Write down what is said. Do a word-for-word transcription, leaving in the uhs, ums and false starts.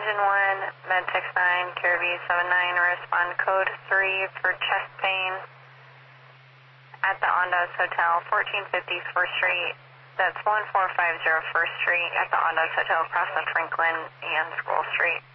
Engine one, Medtex nine, Caribbean seven nine, respond code three for chest pain at the Ondas Hotel, fourteen fifty First Street. That's one four five zero First Street at the Ondas Hotel across the Franklin and Scroll Street.